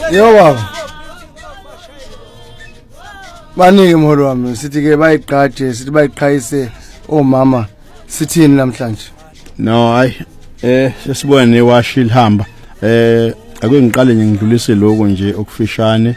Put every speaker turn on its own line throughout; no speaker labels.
Yo baba. Baningi mholo wami sithi ke bayiqhaje sithi bayiqhayise omama sithini namhlanje.
No hayi sesibone washi lihamba ake ngiqale nje ngidlulise lokho nje okufishane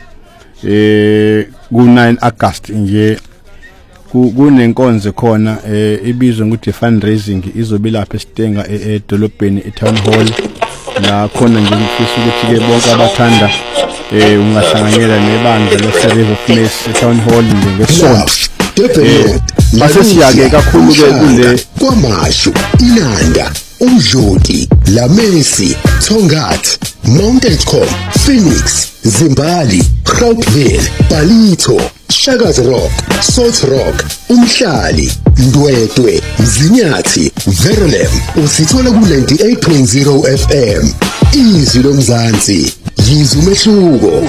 ku9 August nje kunenkonzo khona ibizwa ukuthi fundraising izobe lapha eStenga edolobheni eTown Hall la khona nje ngifisa ukuthi ke bonke abathanda ungahlanganyela nebandla leServe of Mercy eTown Hall ngesonto base siyake kakhulu ke kule
kwamashu Inanda uMdloti Lamesi Thongat Mountaintop Phoenix Zimbali Groupville Palito Shakazi Rock Salt Rock Umhlali Ndwedwe Mzinyathi Verulam usithola ku 98.0 FM izwi lomzansi yizwe umehluko.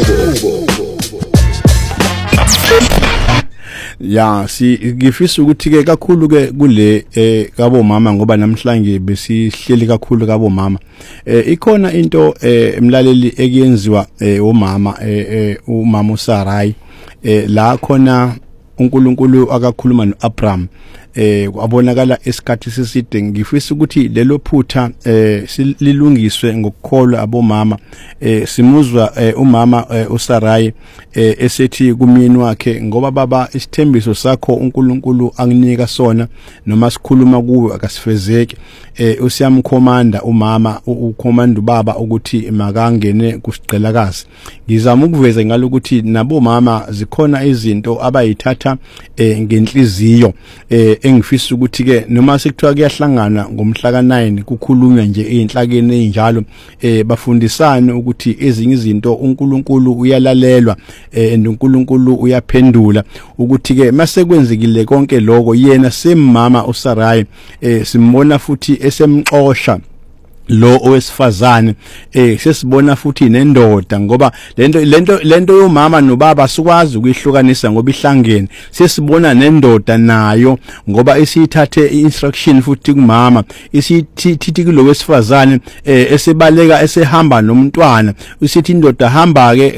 Ya ngifisa ukuthi ke kakhulu ke kule kabo mama ngoba namhlanje besihleli kakhulu kabo mama ikhona into emlaleli ekuyenziwa umama umama uSarai la khona uNkulunkulu akakhuluma noAbraham kwabonakala esikhathi seside ngifisa ukuthi lelo phutha sililungiswe ngokukholwa abomama simuzwa umama uSarai esethi kumyeni wakhe ngoba baba isithembiso sakho uNkulunkulu anginika sona noma sikhuluma kuwe akasifezeki usiyamkhomanda umama ukhomanda ubaba ukuthi makangene kusigcelakazi ngizama ukuveza ngalokuthi nabo mama zikhona izinto abayithatha ngenhliziyo engifisa ukuthi ke noma sekuthiwa kuyahlangana ngomhla ka9 kukhulunywa nje einhlakeni ezinjalo bafundisane ukuthi ezinye izinto uNkulunkulu uyalalelwa uNkulunkulu uyaphendula ukuthi ke mase kwenzekile konke lokho yena semama uSarai simbona futhi esemxosha lo owesifazane sesibona futhi nendoda ngoba lento yomama nobaba sikwazi ukuyihlukanisa ngoba ihlangene sesibona nendoda nayo ngoba isithathe instruction futhi kumama isithi kulo wesifazane esebaleka esehamba nomntwana usithi indoda hamba ke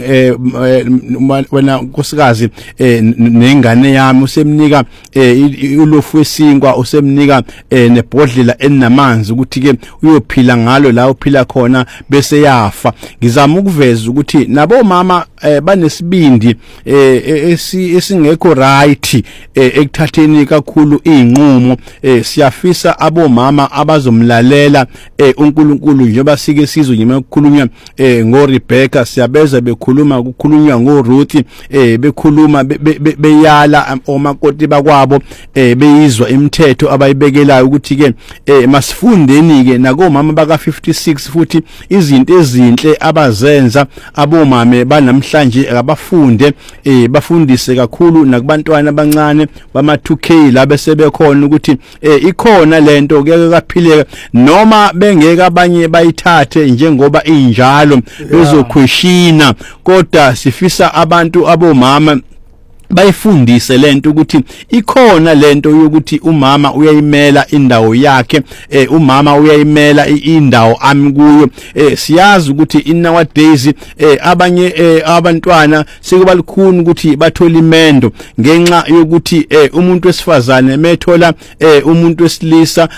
wena nkosikazi nengane yami usemnika ulofu wesinkwa usemnika nebhodlela enamanzi ukuthi ke uyophila ngalo la uphila khona bese yafa ngizama ukuveza ukuthi nabo mama banesibindi esingekho right ekuthatheni kakhulu izinqumo siyafisa abomama abazomlalela uNkulunkulu njengoba sike sizwe nje ukukhulunywa ngoRebecca siyabeza bekhuluma ukukhulunywa ngoRuth bekhuluma beyala omakoti bakwabo beyizwa imithetho abayibekelayo ukuthi ke masifundeni ke nakomama baka 56 futhi izinto ezinhle abazenza abomame banamhlanje abafunde bafundise kakhulu nakubantwana abancane bama 2K la bese bekhona ukuthi ikhona lento kuyeke kaphileka noma bengeke abanye bayithathe njengoba injalo bezokhweshina kodwa sifisa abantu abomama bayifundise lento ukuthi ikhona lento yokuthi umama uyayimela indawo yakhe umama uyayimela indawo ami kuyo siyazi ukuthi in nowadays abanye abantwana sekubalukhuni ukuthi bathola imendo ngenxa yokuthi umuntu wesifazane methola umuntu wesilisa